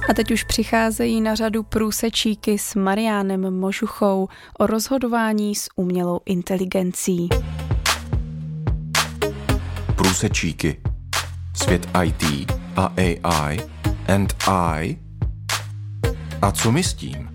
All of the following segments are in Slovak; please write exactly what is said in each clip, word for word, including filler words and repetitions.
A teď už přicházejí na řadu průsečíky s Mariánem Možuchou o rozhodování s umělou inteligencí. Průsečíky. Svět í té a á í and I. A co my s tím?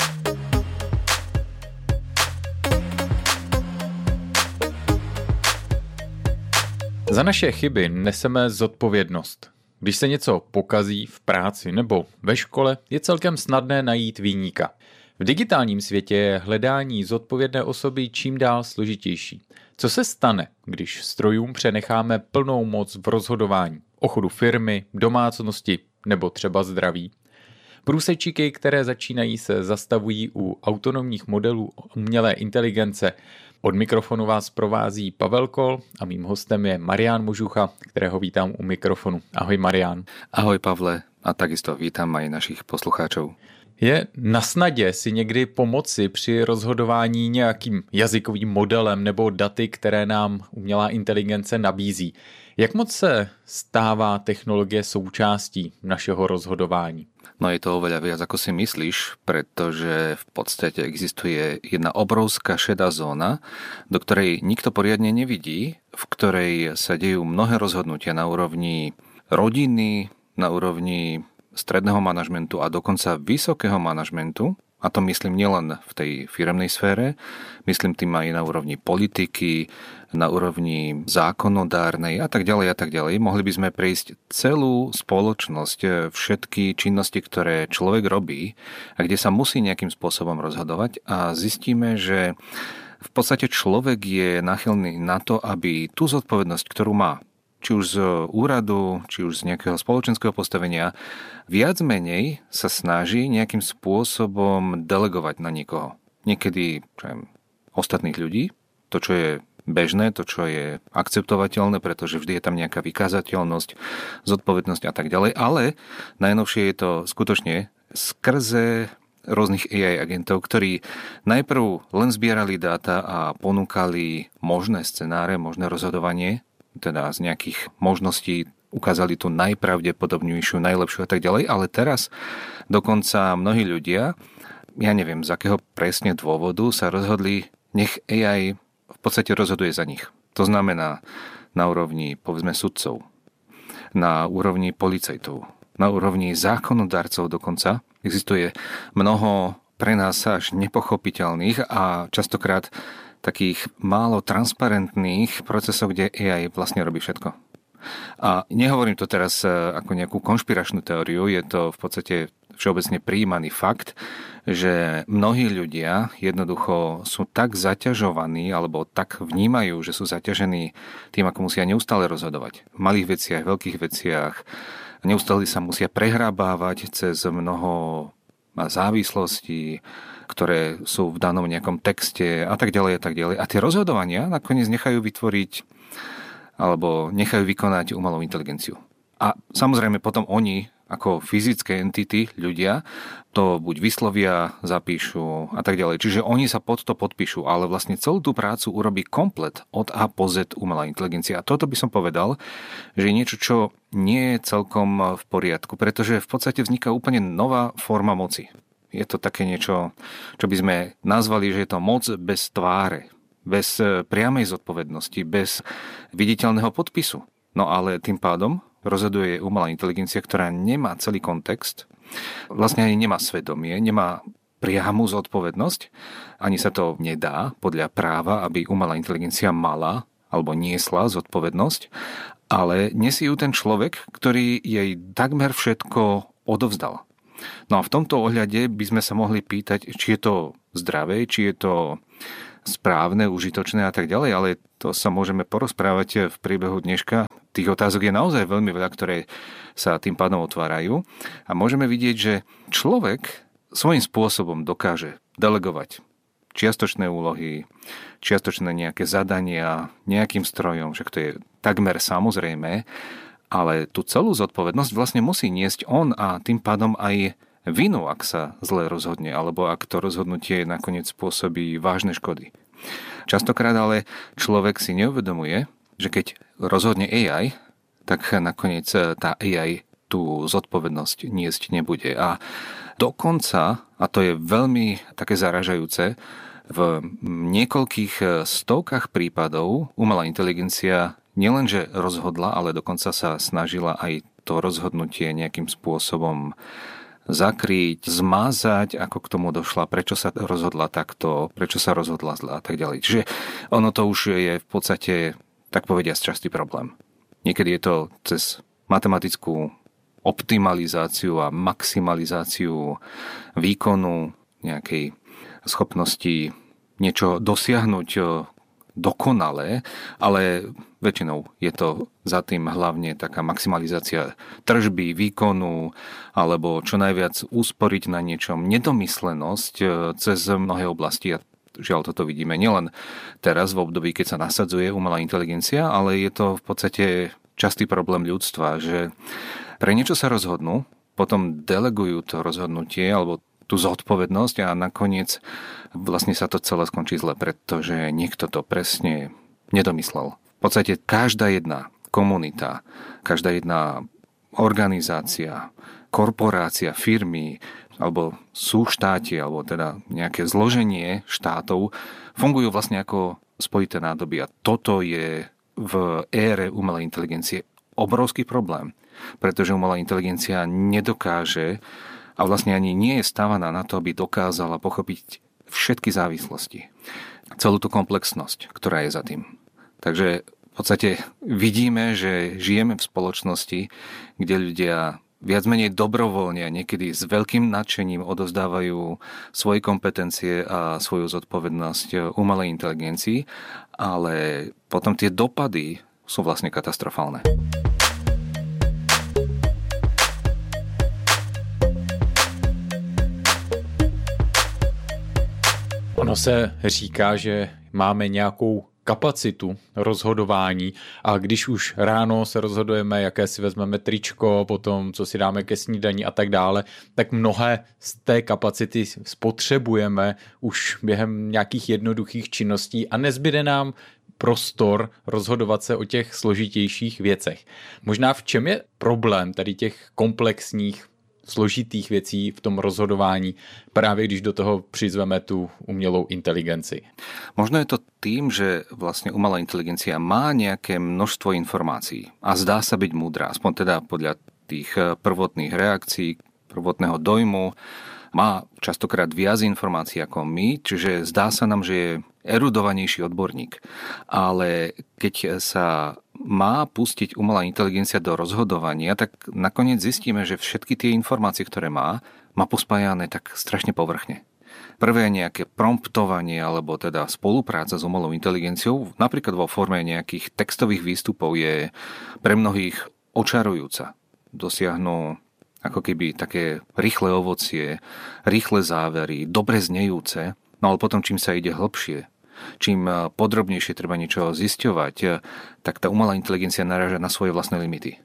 Za naše chyby neseme zodpovědnost. Když se něco pokazí v práci nebo ve škole, je celkem snadné najít viníka. V digitálním světě je hledání zodpovědné osoby čím dál složitější. Co se stane, když strojům přenecháme plnou moc v rozhodování o chodu firmy, domácnosti nebo třeba zdraví? Průsečíky, které začínají, se zastavují u autonomních modelů umělé inteligence. Od mikrofonu vás provází Pavel Kol a mým hostem je Marián Možucha, kterého vítám u mikrofonu. Ahoj Marián. Ahoj Pavle a takisto vítam aj našich poslucháčov. Je na snadě si někdy pomoci při rozhodování nějakým jazykovým modelem nebo daty, které nám umělá inteligence nabízí. Jak moc se stává technologie součástí našeho rozhodování? No je to oveľa viac ako si myslíš, pretože v podstate existuje jedna obrovská šedá zóna, do ktorej nikto poriadne nevidí, v ktorej sa dejú mnohé rozhodnutia na úrovni rodiny, na úrovni stredného manažmentu a dokonca vysokého manažmentu. A to myslím nielen v tej firemnej sfére, myslím tým aj na úrovni politiky, na úrovni zákonodárnej a tak ďalej a tak ďalej. Mohli by sme prejsť celú spoločnosť, všetky činnosti, ktoré človek robí a kde sa musí nejakým spôsobom rozhodovať a zistíme, že v podstate človek je náchylný na to, aby tú zodpovednosť, ktorú má, či už z úradu, či už z nejakého spoločenského postavenia, viac menej sa snaží nejakým spôsobom delegovať na niekoho. Niekedy čo viem, ostatných ľudí, to, čo je bežné, to, čo je akceptovateľné, pretože vždy je tam nejaká vykázateľnosť, zodpovednosť a tak ďalej, ale najnovšie je to skutočne skrze rôznych á í agentov, ktorí najprv len zbierali dáta a ponúkali možné scenáre, možné rozhodovanie, teda z nejakých možností ukázali tú najpravdepodobnejšiu, najlepšiu a tak ďalej, ale teraz dokonca mnohí ľudia, ja neviem z akého presne dôvodu, sa rozhodli, nech á í v podstate rozhoduje za nich. To znamená na úrovni, povedzme, sudcov, na úrovni policajtov, na úrovni zákonodarcov dokonca. Existuje mnoho pre nás až nepochopiteľných a častokrát takých málo transparentných procesov, kde á í vlastne robí všetko. A nehovorím to teraz ako nejakú konšpiračnú teóriu, je to v podstate všeobecne prijímaný fakt, že mnohí ľudia jednoducho sú tak zaťažovaní alebo tak vnímajú, že sú zaťažení tým, ako musia neustále rozhodovať. V malých veciach, veľkých veciach, neustále sa musia prehrábávať cez mnoho závislostí, ktoré sú v danom nejakom texte a tak ďalej a tak ďalej. A tie rozhodovania nakoniec nechajú vytvoriť alebo nechajú vykonať umelú inteligenciu. A samozrejme potom oni ako fyzické entity, ľudia, to buď vyslovia, zapíšu a tak ďalej. Čiže oni sa pod to podpíšu, ale vlastne celú tú prácu urobí komplet od A po Z umelá inteligencia. A toto by som povedal, že je niečo, čo nie je celkom v poriadku, pretože v podstate vzniká úplne nová forma moci. Je to také niečo, čo by sme nazvali, že je to moc bez tváre, bez priamej zodpovednosti, bez viditeľného podpisu. No ale tým pádom rozhoduje umelá inteligencia, ktorá nemá celý kontext, vlastne ani nemá svedomie, nemá priamu zodpovednosť, ani sa to nedá podľa práva, aby umelá inteligencia mala alebo niesla zodpovednosť, ale nesie ju ten človek, ktorý jej takmer všetko odovzdal. No a v tomto ohľade by sme sa mohli pýtať, či je to zdravé, či je to správne, užitočné a tak ďalej, ale to sa môžeme porozprávať v priebehu dneška. Tých otázok je naozaj veľmi veľa, ktoré sa tým pádom otvárajú a môžeme vidieť, že človek svojím spôsobom dokáže delegovať čiastočné úlohy, čiastočné nejaké zadania nejakým strojom, však to je takmer samozrejme, ale tú celú zodpovednosť vlastne musí niesť on a tým pádom aj vinu, ak sa zle rozhodne, alebo ak to rozhodnutie nakoniec spôsobí vážne škody. Častokrát ale človek si neuvedomuje, že keď rozhodne á í, tak nakoniec tá á í tú zodpovednosť niesť nebude. A dokonca, a to je veľmi také zaražajúce, v niekoľkých stovkách prípadov umelá inteligencia nielenže rozhodla, ale dokonca sa snažila aj to rozhodnutie nejakým spôsobom zakryť, zmazať, ako k tomu došla, prečo sa rozhodla takto, prečo sa rozhodla zle a tak ďalej. Čiže ono to už je v podstate, tak povediať, častý problém. Niekedy je to cez matematickú optimalizáciu a maximalizáciu výkonu nejakej schopnosti niečo dosiahnuť dokonalé, ale väčšinou je to za tým hlavne taká maximalizácia tržby, výkonu alebo čo najviac usporiť na niečom, nedomyslenosť cez mnohé oblasti. A žiaľ, toto vidíme nielen teraz v období, keď sa nasadzuje umelá inteligencia, ale je to v podstate častý problém ľudstva, že pre niečo sa rozhodnú, potom delegujú to rozhodnutie alebo tú zodpovednosť a nakoniec vlastne sa to celé skončí zle, pretože niekto to presne nedomyslel. V podstate každá jedna komunita, každá jedna organizácia, korporácia, firmy alebo súštáty, alebo teda nejaké zloženie štátov fungujú vlastne ako spojité nádoby. A toto je v ére umelej inteligencie obrovský problém, pretože umelá inteligencia nedokáže a vlastne ani nie je stávaná na to, aby dokázala pochopiť všetky závislosti. Celú tú komplexnosť, ktorá je za tým. Takže v podstate vidíme, že žijeme v spoločnosti, kde ľudia viac menej dobrovoľne a niekedy s veľkým nadšením odovzdávajú svoje kompetencie a svoju zodpovednosť umelej inteligencii, ale potom tie dopady sú vlastne katastrofálne. Ono se říká, že máme nějakou kapacitu rozhodování a když už ráno se rozhodujeme, jaké si vezmeme tričko, potom co si dáme ke snídani a tak dále, tak mnohé z té kapacity spotřebujeme už během nějakých jednoduchých činností a nezbyde nám prostor rozhodovat se o těch složitějších věcech. Možná v čem je problém tady těch komplexních složitých věcí v tom rozhodování, právě když do toho přizveme tu umělou inteligenci. Možno je to tým, že vlastne umelá inteligencia má nejaké množstvo informácií a zdá sa byť múdra, aspoň teda podľa tých prvotných reakcií, prvotného dojmu, má častokrát viac informácií ako my, čiže zdá sa nám, že je erudovanejší odborník. Ale keď sa má pustiť umelá inteligencia do rozhodovania, tak nakoniec zistíme, že všetky tie informácie, ktoré má, má pospájané tak strašne povrchne. Prvé nejaké promptovanie alebo teda spolupráca s umelou inteligenciou, napríklad vo forme nejakých textových výstupov, je pre mnohých očarujúca. Dosiahnu ako keby také rýchle ovocie, rýchle závery, dobre znejúce, no ale potom čím sa ide hlbšie, čím podrobnejšie treba niečo zisťovať, tak tá umelá inteligencia naráža na svoje vlastné limity.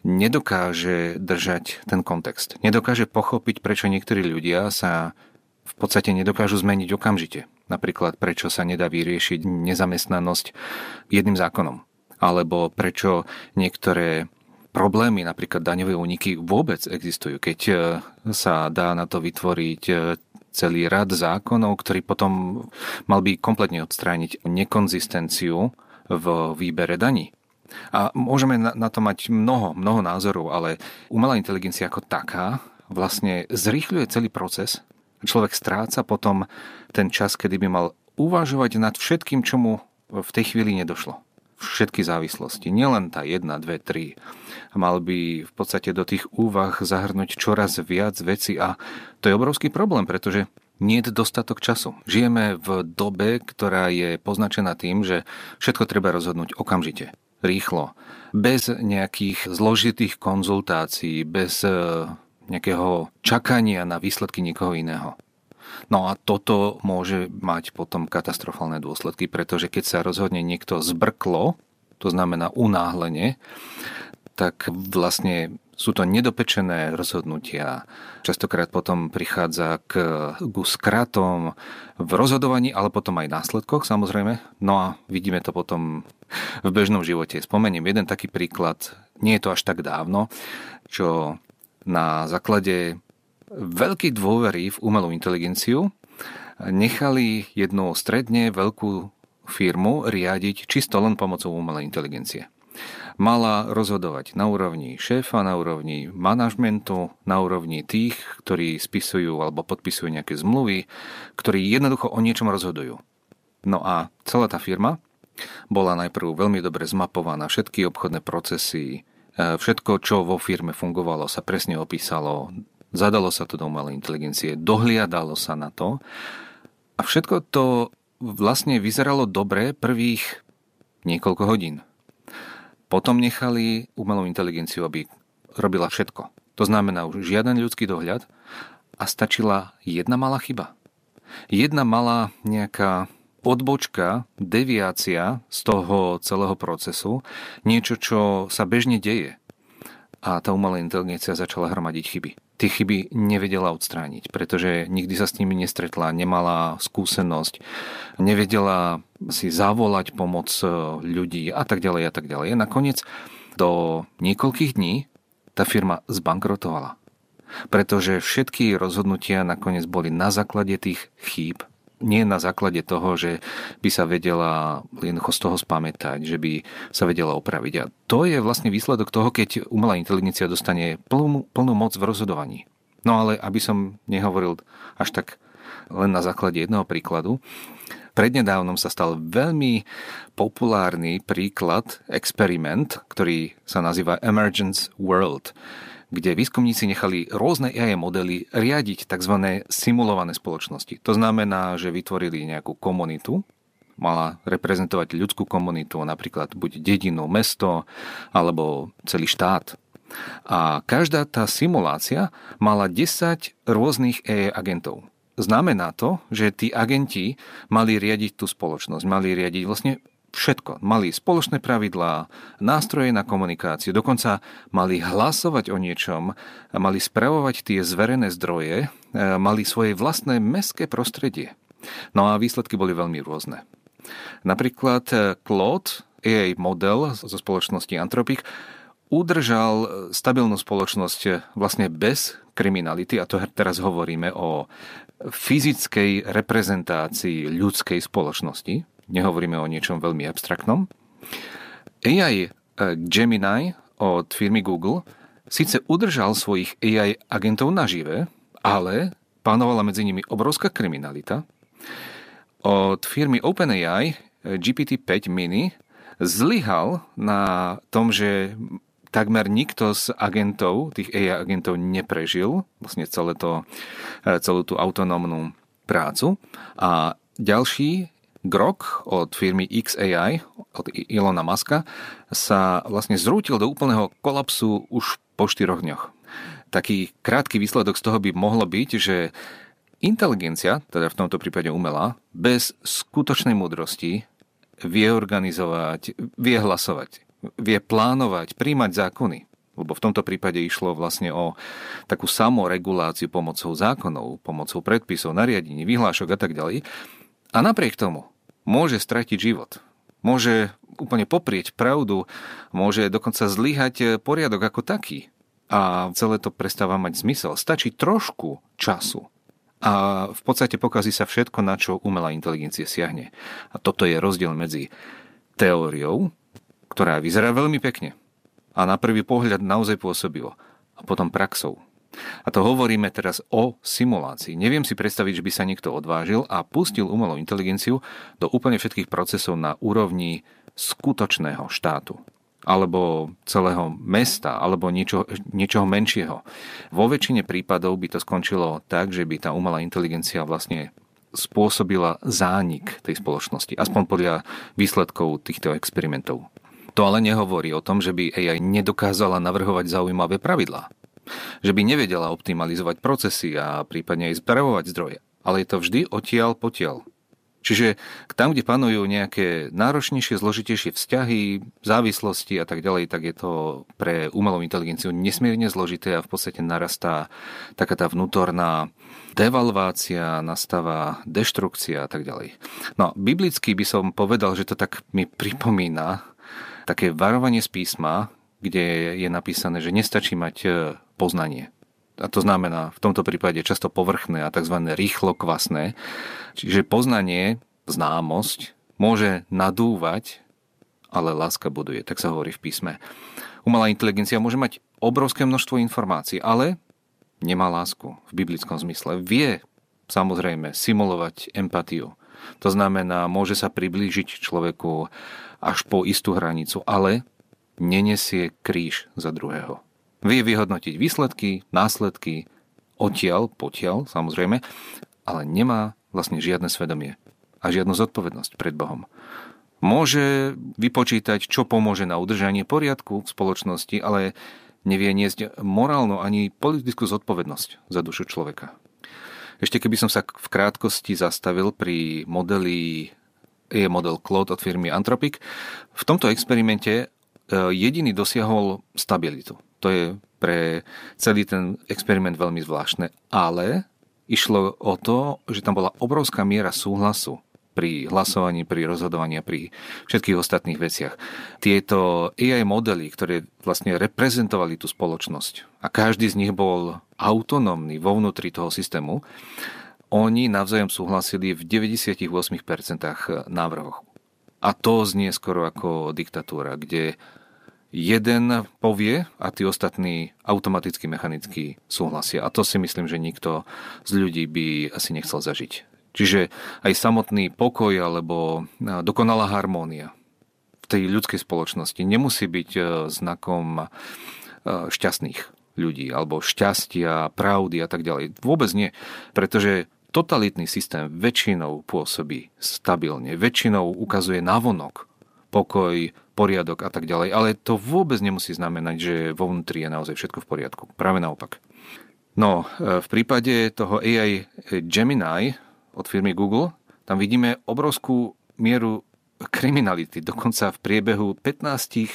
Nedokáže držať ten kontext. Nedokáže pochopiť, prečo niektorí ľudia sa v podstate nedokážu zmeniť okamžite. Napríklad, prečo sa nedá vyriešiť nezamestnanosť jedným zákonom. Alebo prečo niektoré problémy, napríklad daňové úniky, vôbec existujú, keď sa dá na to vytvoriť celý rad zákonov, ktorý potom mal by kompletne odstrániť nekonzistenciu v výbere daní. A môžeme na, na to mať mnoho, mnoho názorov, ale umelá inteligencia ako taká vlastne zrýchľuje celý proces. Človek stráca potom ten čas, kedy by mal uvažovať nad všetkým, čo mu v tej chvíli nedošlo. Všetky závislosti, nielen tá jedna, dve, tri. Mal by v podstate do tých úvah zahrnúť čoraz viac vecí a to je obrovský problém, pretože nie je dostatok času. Žijeme v dobe, ktorá je poznačená tým, že všetko treba rozhodnúť okamžite, rýchlo, bez nejakých zložitých konzultácií, bez nejakého čakania na výsledky niekoho iného. No a toto môže mať potom katastrofálne dôsledky, pretože keď sa rozhodne niekto zbrklo, to znamená unáhlenie, tak vlastne Sú to nedopečené rozhodnutia. Častokrát potom prichádza k, k skratom v rozhodovaní, ale potom aj následkoch, samozrejme. No a vidíme to potom v bežnom živote. Spomeniem jeden taký príklad, nie je to až tak dávno, čo na základe veľkej dôvery v umelú inteligenciu nechali jednu stredne veľkú firmu riadiť čisto len pomocou umelej inteligencie. Mala rozhodovať na úrovni šéfa, na úrovni manažmentu, na úrovni tých, ktorí spisujú alebo podpisujú nejaké zmluvy, ktorí jednoducho o niečom rozhodujú. No a celá tá firma bola najprv veľmi dobre zmapovaná, všetky obchodné procesy, všetko, čo vo firme fungovalo, sa presne opísalo, zadalo sa to do umelej inteligencie, dohliadalo sa na to a všetko to vlastne vyzeralo dobre prvých niekoľko hodín. Potom nechali umelú inteligenciu, aby robila všetko. To znamená už žiaden ľudský dohľad a stačila jedna malá chyba. Jedna malá nejaká odbočka, deviácia z toho celého procesu, niečo, čo sa bežne deje. A tá umelá inteligencia začala hromadiť chyby. Tie chyby nevedela odstrániť, pretože nikdy sa s nimi nestretla, nemala skúsenosť, nevedela si zavolať pomoc ľudí a tak ďalej a tak ďalej. Nakoniec do niekoľkých dní tá firma zbankrotovala, pretože všetky rozhodnutia nakoniec boli na základe tých chýb, nie na základe toho, že by sa vedela jednoducho z toho spamätať, že by sa vedela opraviť. A to je vlastne výsledok toho, keď umelá inteligencia dostane plnú, plnú moc v rozhodovaní. No ale aby som nehovoril až tak len na základe jedného príkladu, prednedávnom sa stal veľmi populárny príklad, experiment, ktorý sa nazýva Emergence World, kde výskumníci nechali rôzne á í modely riadiť tzv. Simulované spoločnosti. To znamená, že vytvorili nejakú komunitu, mala reprezentovať ľudskú komunitu, napríklad buď dedinu, mesto alebo celý štát. A každá tá simulácia mala desať rôznych á í agentov. Znamená to, že tí agenti mali riadiť tú spoločnosť, mali riadiť vlastne všetko. Mali spoločné pravidlá, nástroje na komunikáciu, dokonca mali hlasovať o niečom, mali spravovať tie zverené zdroje, mali svoje vlastné mestské prostredie. No a výsledky boli veľmi rôzne. Napríklad Claude, á í model zo spoločnosti Anthropic, udržal stabilnú spoločnosť vlastne bez kriminality, a to teraz hovoríme o fyzickej reprezentácii ľudskej spoločnosti. Nehovoríme o niečom veľmi abstraktnom. á í Gemini od firmy Google síce udržal svojich á í agentov nažive, ale panovala medzi nimi obrovská kriminalita. Od firmy OpenAI G P T päť mini zlyhal na tom, že takmer nikto z agentov, tých á í agentov neprežil vlastne celé to, celú tú autonómnu prácu. A ďalší Grok od firmy X á í, od Elona Muska, sa vlastne zrútil do úplného kolapsu už po štyroch dňoch. Taký krátky výsledok z toho by mohlo byť, že inteligencia, teda v tomto prípade umelá, bez skutočnej múdrosti vie organizovať, vie hlasovať, vie plánovať, príjmať zákony. Lebo v tomto prípade išlo vlastne o takú samoreguláciu pomocou zákonov, pomocou predpisov, nariadení, vyhlášok a tak ďalej. A napriek tomu môže stratiť život. Môže úplne poprieť pravdu, môže dokonca zlyhať poriadok ako taký. A celé to prestáva mať zmysel. Stačí trošku času a v podstate pokazí sa všetko, na čo umelá inteligencia siahne. A toto je rozdiel medzi teóriou, ktorá vyzerá veľmi pekne a na prvý pohľad naozaj pôsobivo, a potom praxou. A to hovoríme teraz o simulácii. Neviem si predstaviť, že by sa niekto odvážil a pustil umelú inteligenciu do úplne všetkých procesov na úrovni skutočného štátu alebo celého mesta alebo niečo, niečoho menšieho. Vo väčšine prípadov by to skončilo tak, že by tá umelá inteligencia vlastne spôsobila zánik tej spoločnosti, aspoň podľa výsledkov týchto experimentov. To ale nehovorí o tom, že by á í nedokázala navrhovať zaujímavé pravidlá. Že by nevedela optimalizovať procesy a prípadne aj spravovať zdroje. Ale je to vždy odtiaľ potiaľ. Čiže tam, kde panujú nejaké náročnejšie, zložitejšie vzťahy, závislosti a tak ďalej, tak je to pre umelú inteligenciu nesmierne zložité a v podstate narastá taká tá vnútorná devalvácia, nastáva deštrukcia a tak ďalej. No, biblicky by som povedal, že to tak mi pripomína také varovanie z písma, kde je napísané, že nestačí mať poznanie. A to znamená v tomto prípade často povrchné a tzv. Rýchlo kvasné. Čiže poznanie, známosť môže nadúvať, ale láska buduje, tak sa hovorí v písme. Umelá inteligencia môže mať obrovské množstvo informácií, ale nemá lásku v biblickom zmysle. Vie samozrejme simulovať empatiu. To znamená, môže sa priblížiť človeku až po istú hranicu, ale nenesie kríž za druhého. Vie vyhodnotiť výsledky, následky, odtiaľ, potiaľ, samozrejme, ale nemá vlastne žiadne svedomie a žiadnu zodpovednosť pred Bohom. Môže vypočítať, čo pomôže na udržanie poriadku v spoločnosti, ale nevie niesť morálnu ani politickú zodpovednosť za dušu človeka. Ešte keby som sa v krátkosti zastavil pri modeli, je model Claude od firmy Anthropic. V tomto experimente jediný dosiahol stabilitu. To je pre celý ten experiment veľmi zvláštne, ale išlo o to, že tam bola obrovská miera súhlasu pri hlasovaní, pri rozhodovaní a pri všetkých ostatných veciach. Tieto á í modely, ktoré vlastne reprezentovali tú spoločnosť a každý z nich bol autonómny vo vnútri toho systému, oni navzájom súhlasili v deväťdesiatosem percent návrhoch. A to znie skoro ako diktatúra, kde jeden povie a tí ostatní automaticky, mechanicky súhlasia. A to si myslím, že nikto z ľudí by asi nechcel zažiť. Čiže aj samotný pokoj alebo dokonalá harmónia v tej ľudskej spoločnosti nemusí byť znakom šťastných ľudí alebo šťastia, pravdy a tak ďalej. Vôbec nie, pretože totalitný systém väčšinou pôsobí stabilne, väčšinou ukazuje navonok pokoj, poriadok a tak ďalej, ale to vôbec nemusí znamenať, že vo vnútri je naozaj všetko v poriadku. Práve naopak. No, v prípade toho á í Gemini od firmy Google, tam vidíme obrovskú mieru kriminality. Dokonca v priebehu pätnásť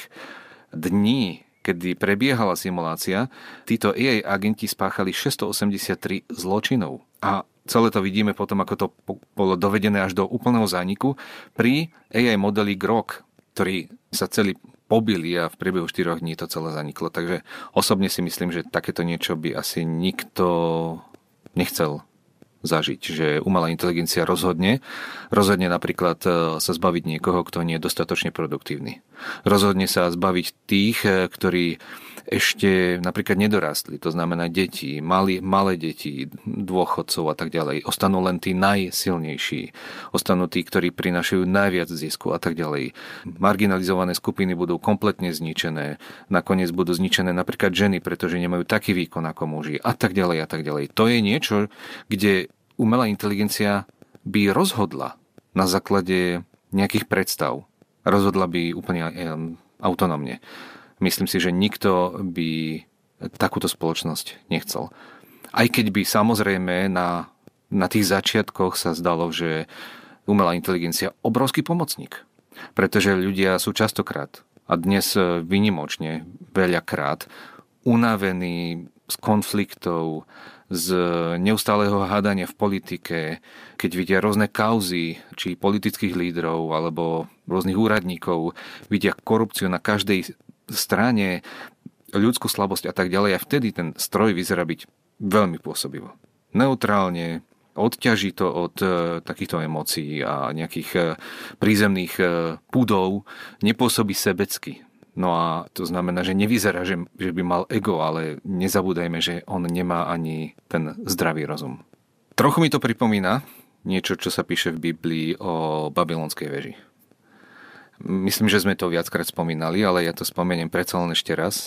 dní, kedy prebiehala simulácia, títo á í agenti spáchali šesťstoosemdesiattri zločinov. A celé to vidíme potom, ako to bolo dovedené až do úplného zániku pri á í modeli Grok, ktorý sa celý pobili a v priebehu štyroch dní to celé zaniklo. Takže osobne si myslím, že takéto niečo by asi nikto nechcel zažiť, že umelá inteligencia rozhodne, rozhodne napríklad sa zbaviť niekoho, kto nie je dostatočne produktívny. Rozhodne sa zbaviť tých, ktorí ešte napríklad nedorastli, to znamená deti, malé, malé deti, dôchodcov a tak ďalej. Ostanú len tí najsilnejší, ostanú tí, ktorí prinášajú najviac zisku a tak ďalej. Marginalizované skupiny budú kompletne zničené, nakoniec budú zničené napríklad ženy, pretože nemajú taký výkon ako muži a tak ďalej a tak ďalej. To je niečo, kde umelá inteligencia by rozhodla na základe nejakých predstav. Rozhodla by úplne autonómne. Myslím si, že nikto by takúto spoločnosť nechcel. Aj keď by samozrejme na, na tých začiatkoch sa zdalo, že umelá inteligencia je obrovský pomocník. Pretože ľudia sú častokrát a dnes výnimočne veľakrát unavení z konfliktov, z neustáleho hádania v politike, keď vidia rôzne kauzy, či politických lídrov, alebo rôznych úradníkov, vidia korupciu na každej strane, ľudskú slabosť a tak ďalej. A vtedy ten stroj vyzerá byť veľmi pôsobivo. Neutrálne, odťaží to od e, takýchto emócií a nejakých e, prízemných e, púdov, nepôsobí sebecky. No a to znamená, že nevyzerá, že, že by mal ego, ale nezabúdajme, že on nemá ani ten zdravý rozum. Trochu mi to pripomína niečo, čo sa píše v Biblii o babylonskej veži. Myslím, že sme to viackrát spomínali, ale ja to spomeniem predsa len ešte raz.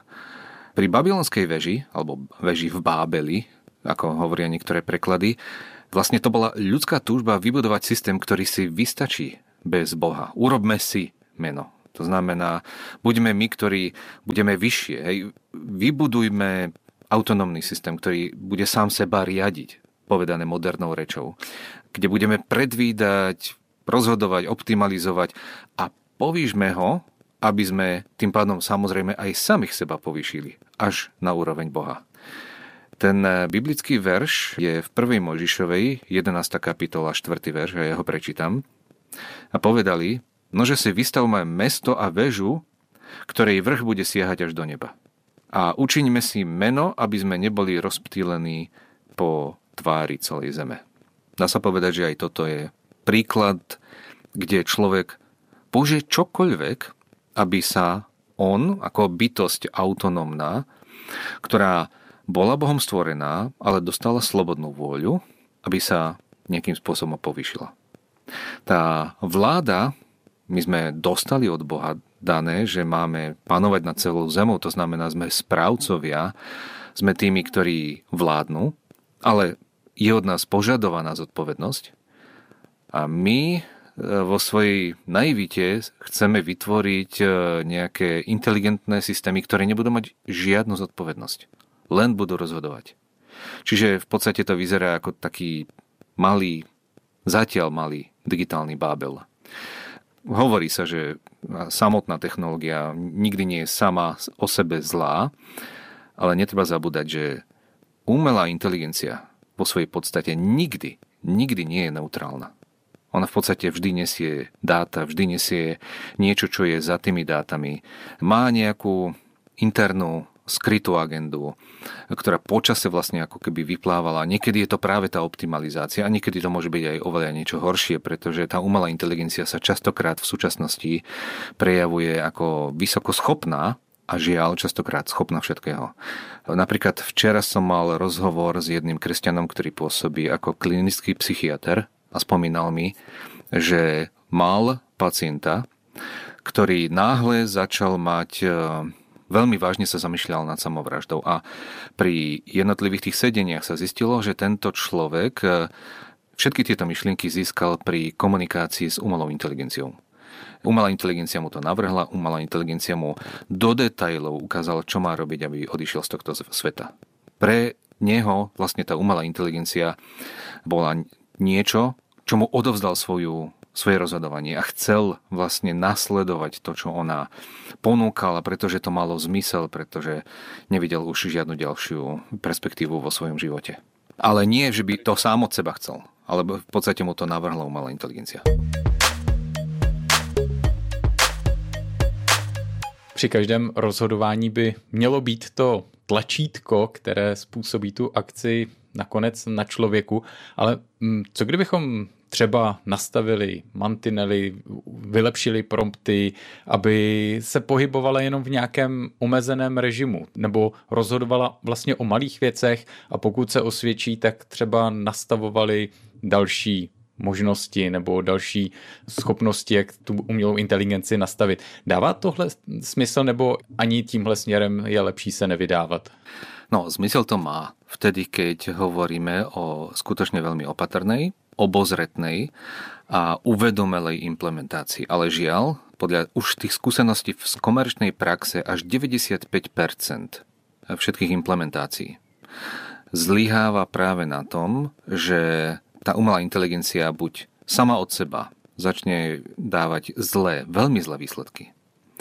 Pri babylonskej veži, alebo veži v Bábeli, ako hovoria niektoré preklady, vlastne to bola ľudská túžba vybudovať systém, ktorý si vystačí bez Boha. Urobme si meno. To znamená, buďme my, ktorí budeme vyššie. Hej. Vybudujme autonómny systém, ktorý bude sám seba riadiť, povedané modernou rečou. kde budeme predvídať, rozhodovať, optimalizovať a povýšme ho, aby sme tým pádom samozrejme aj samých seba povýšili až na úroveň Boha. Ten biblický verš je v prvej Mojžišovej, jedenásta kapitola, štvrtý verš, a ja ho prečítam. A povedali, nože si vystavme mesto a väžu, ktorej vrch bude siahať až do neba. A učiňme si meno, aby sme neboli rozptýlení po tvári celej zeme. Dá sa povedať, že aj toto je príklad, kde človek použije čokoľvek, aby sa on, ako bytosť autonómna, ktorá bola Bohom stvorená, ale dostala slobodnú vôľu, aby sa nejakým spôsobom povýšila. Tá vláda, my sme dostali od Boha dané, že máme panovať nad celou zemou, to znamená, sme správcovia, sme tými, ktorí vládnu, ale je od nás požadovaná zodpovednosť a my vo svojej naivite chceme vytvoriť nejaké inteligentné systémy, ktoré nebudú mať žiadnu zodpovednosť. Len budú rozhodovať. Čiže v podstate to vyzerá ako taký malý, zatiaľ malý digitálny bábel. Hovorí sa, že samotná technológia nikdy nie je sama o sebe zlá, ale netreba zabúdať, že umelá inteligencia vo svojej podstate nikdy, nikdy nie je neutrálna. Ona v podstate vždy nesie dáta, vždy nesie niečo, čo je za tými dátami. Má nejakú internú skrytú agendu, ktorá počase vlastne ako keby vyplávala. Niekedy je to práve tá optimalizácia a niekedy to môže byť aj oveľa niečo horšie, pretože tá umelá inteligencia sa častokrát v súčasnosti prejavuje ako vysoko schopná a žiaľ častokrát schopná všetkého. Napríklad včera som mal rozhovor s jedným kresťanom, ktorý pôsobí ako klinický psychiater a spomínal mi, že mal pacienta, ktorý náhle začal mať, veľmi vážne sa zamýšľal nad samovraždou a pri jednotlivých tých sedeniach sa zistilo, že tento človek všetky tieto myšlienky získal pri komunikácii s umelou inteligenciou. Umelá inteligencia mu to navrhla, umelá inteligencia mu do detailov ukázala, čo má robiť, aby odišiel z tohto sveta. Pre neho vlastne tá umelá inteligencia bola niečo, čo mu odovzdal svoju, svoje rozhodovanie a chcel vlastne nasledovať to, čo ona ponúkala, pretože to malo zmysel, pretože nevidel už žiadnu ďalšiu perspektívu vo svojom živote. Ale nie, že by to sám od seba chcel, ale v podstate mu to navrhla umelá inteligencia. Při každém rozhodování by mělo být to tlačítko, které způsobí tu akci nakonec na člověku, ale co kdybychom třeba nastavili mantinely, vylepšili prompty, aby se pohybovala jenom v nějakém omezeném režimu, nebo rozhodovala vlastně o malých věcech a pokud se osvědčí, tak třeba nastavovali další možnosti nebo další schopnosti, jak tu umělou inteligenci nastavit. Dává tohle smysl, nebo ani tímhle směrem je lepší se nevydávat? No, zmysel to má vtedy, keď hovoríme o skutočne veľmi opatrnej, obozretnej a uvedomelej implementácii. Ale žiaľ, podľa už tých skúseností z komerčnej praxe až deväťdesiatpäť percent všetkých implementácií zlyháva práve na tom, že tá umelá inteligencia buď sama od seba začne dávať zlé, veľmi zlé výsledky.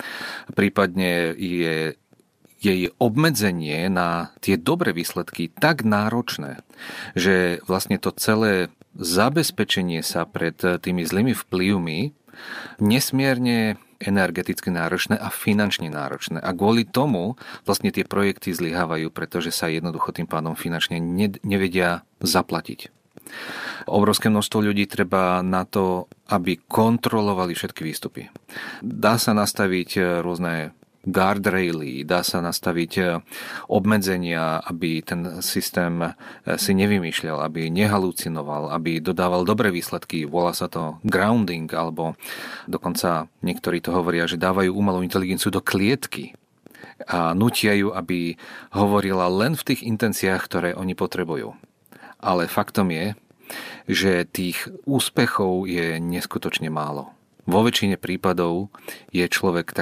Prípadne je jej obmedzenie na tie dobré výsledky tak náročné, že vlastne to celé zabezpečenie sa pred tými zlými vplyvmi nesmierne energeticky náročné a finančne náročné. A kvôli tomu vlastne tie projekty zlyhávajú, pretože sa jednoducho tým pádom finančne nevedia zaplatiť. Obrovské množstvo ľudí treba na to, aby kontrolovali všetky výstupy. Dá sa nastaviť rôzne guardraily, dá sa nastaviť obmedzenia, aby ten systém si nevymýšľal, aby nehalucinoval, aby dodával dobré výsledky. Volá sa to grounding, alebo dokonca niektorí to hovoria, že dávajú umelú inteligenciu do klietky a nutia ju, aby hovorila len v tých intenciách, ktoré oni potrebujú. Ale faktom je, že tých úspechov je neskutočne málo. Vo väčšine prípadov je človek tak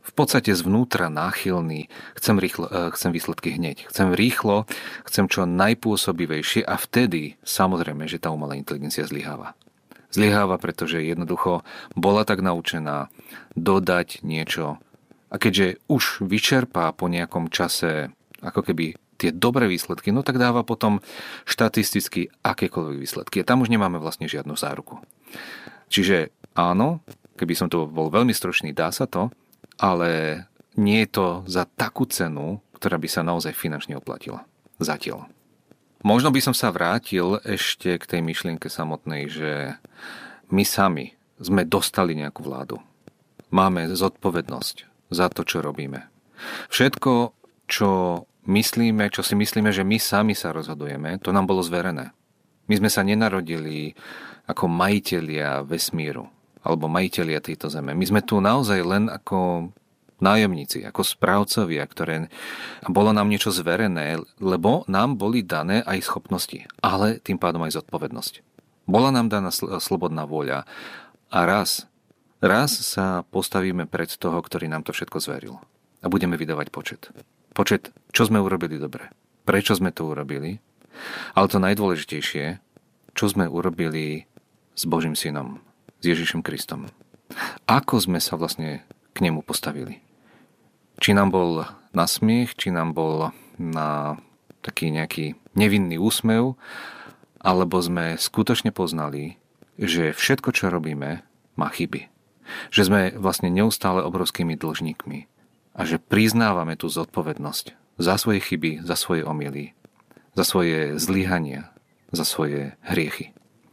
v podstate zvnútra náchylný, chcem, rýchlo, chcem výsledky hneď, chcem rýchlo, chcem čo najpôsobivejšie a vtedy samozrejme, že tá umelá inteligencia zlyháva. Zlyháva, pretože jednoducho bola tak naučená dodať niečo a keďže už vyčerpá po nejakom čase ako keby tie dobré výsledky, no tak dáva potom štatisticky akékoľvek výsledky. A tam už nemáme vlastne žiadnu záruku. Čiže áno, keby som to bol veľmi stručný, dá sa to, ale nie je to za takú cenu, ktorá by sa naozaj finančne oplatila. Zatiaľ. Možno by som sa vrátil ešte k tej myšlienke samotnej, že my sami sme dostali nejakú vládu. Máme zodpovednosť za to, čo robíme. Všetko, čo myslíme, čo si myslíme, že my sami sa rozhodujeme, to nám bolo zverené. My sme sa nenarodili ako majitelia vesmíru alebo majitelia tejto zeme. My sme tu naozaj len ako nájomníci, ako správcovia, ktoré bolo nám niečo zverené, lebo nám boli dané aj schopnosti, ale tým pádom aj zodpovednosť. Bola nám daná slobodná vôľa a raz, raz sa postavíme pred toho, ktorý nám to všetko zveril a budeme vydávať počet. Počet, čo sme urobili dobre, prečo sme to urobili, ale to najdôležitejšie, čo sme urobili s Božím synom, s Ježišom Kristom. Ako sme sa vlastne k nemu postavili. Či nám bol na smiech, či nám bol na taký nejaký nevinný úsmev, alebo sme skutočne poznali, že všetko, čo robíme, má chyby. Že sme vlastne neustále obrovskými dlžníkmi a že priznávame tú zodpovednosť za svoje chyby, za svoje omyly, za svoje zlyhania, za svoje hriechy.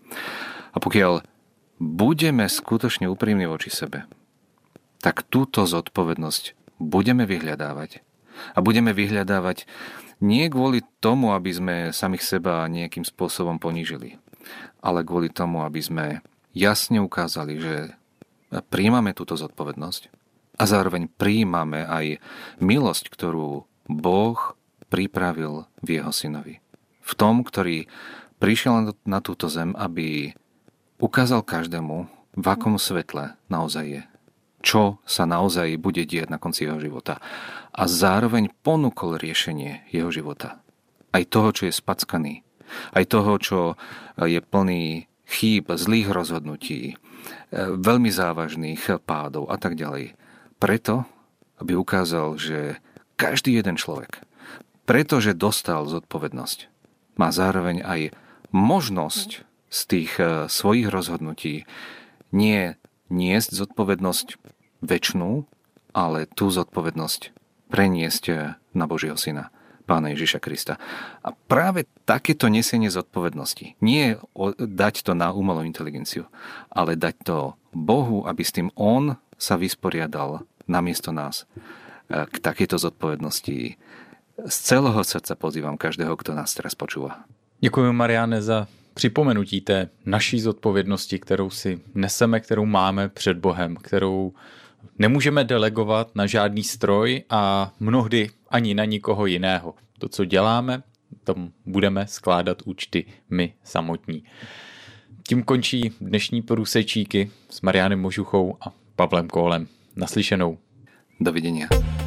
A pokiaľ budeme skutočne úprimní voči sebe, tak túto zodpovednosť budeme vyhľadávať. A budeme vyhľadávať nie kvôli tomu, aby sme samých seba nejakým spôsobom ponížili, ale kvôli tomu, aby sme jasne ukázali, že prijímame túto zodpovednosť a zároveň prijímame aj milosť, ktorú Boh pripravil v jeho synovi. V tom, ktorý prišiel na túto zem, aby ukázal každému, v akom svetle naozaj je. Čo sa naozaj bude diať na konci jeho života. A zároveň ponúkol riešenie jeho života. Aj toho, čo je spackaný. Aj toho, čo je plný chýb, zlých rozhodnutí, veľmi závažných pádov a tak ďalej. Preto, aby ukázal, že každý jeden človek, pretože dostal zodpovednosť, má zároveň aj možnosť z tých svojich rozhodnutí nie niesť zodpovednosť večnú, ale tú zodpovednosť preniesť na Božieho syna, Pána Ježiša Krista. A práve takéto nesenie zodpovednosti, nie dať to na umelú inteligenciu, ale dať to Bohu, aby s tým on sa vysporiadal namiesto nás. K takejto zodpovednosti z celého srdca pozývam každého, kto nás teraz počúva. Děkuji, Mariáne, za připomenutí té naší zodpovědnosti, kterou si neseme, kterou máme před Bohem, kterou nemůžeme delegovat na žádný stroj a mnohdy ani na nikoho jiného. To, co děláme, tom budeme skládat účty my samotní. Tím končí dnešní Průsečíky s Mariánem Možuchou a Pavlem Kohlem. Naslyšenou. Dovidenia.